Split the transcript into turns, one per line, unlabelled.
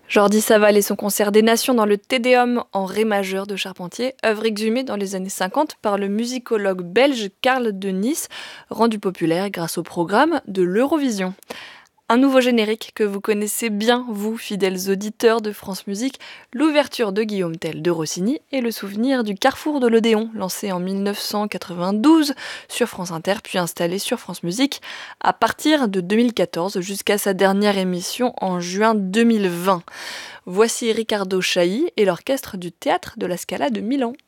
Jordi Saval et son concert des Nations dans le Te Deum en ré majeur de Charpentier, œuvre exhumée dans les années 50 par le musicologue belge Karl de Nice, rendu populaire grâce au programme de l'Eurovision. Un nouveau générique que vous connaissez bien, vous, fidèles auditeurs de France Musique, l'ouverture de Guillaume Tell de Rossini et le souvenir du Carrefour de l'Odéon, lancé en 1992 sur France Inter, puis installé sur France Musique à partir de 2014 jusqu'à sa dernière émission en juin 2020. Voici Riccardo Chailly et l'orchestre du Théâtre de la Scala de Milan.